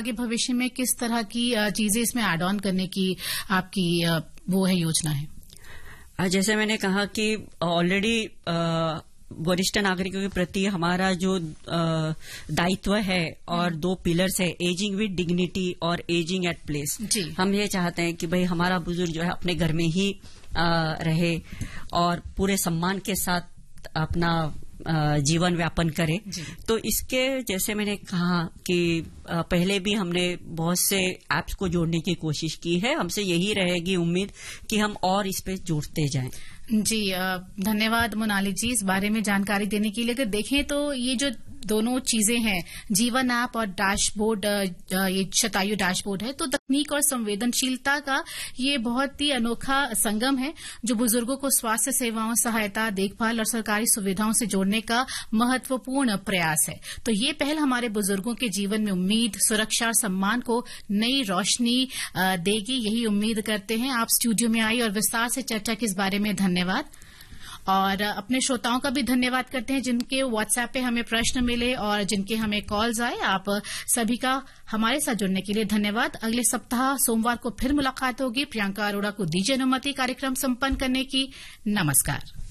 आगे भविष्य में किस तरह की चीजें इसमें ऐड ऑन करने की आपकी वो है योजना है? जैसे मैंने कहा कि ऑलरेडी वरिष्ठ नागरिकों के प्रति हमारा जो दायित्व है और 2 पिलर्स है, एजिंग विद डिग्निटी और एजिंग एट प्लेस। हम ये चाहते हैं कि भाई हमारा बुजुर्ग जो है अपने घर में ही रहे और पूरे सम्मान के साथ अपना जीवन व्यापन करे। तो इसके जैसे मैंने कहा कि पहले भी हमने बहुत से ऐप्स को जोड़ने की कोशिश की है। हमसे यही रहेगी उम्मीद कि हम और इस पे जुड़ते जाएं। जी, धन्यवाद मोनाली जी इस बारे में जानकारी देने के लिए। अगर देखें तो ये जो दोनों चीजें हैं, जीवन ऐप और डैशबोर्ड, ये शतायु डैशबोर्ड है, तो तकनीक और संवेदनशीलता का ये बहुत ही अनोखा संगम है जो बुजुर्गों को स्वास्थ्य सेवाओं, सहायता, देखभाल और सरकारी सुविधाओं से जोड़ने का महत्वपूर्ण प्रयास है। तो ये पहल हमारे बुजुर्गों के जीवन में उम्मीद, सुरक्षा और सम्मान को नई रोशनी देगी, यही उम्मीद करते हैं। आप स्टूडियो में आई और विस्तार से चर्चा की इस बारे में धन्यवाद। और अपने श्रोताओं का भी धन्यवाद करते हैं जिनके व्हाट्सएप पे हमें प्रश्न मिले और जिनके हमें कॉल्स आए। आप सभी का हमारे साथ जुड़ने के लिए धन्यवाद। अगले सप्ताह सोमवार को फिर मुलाकात होगी। प्रियंका अरोड़ा को दीजिए अनुमति कार्यक्रम संपन्न करने की। नमस्कार।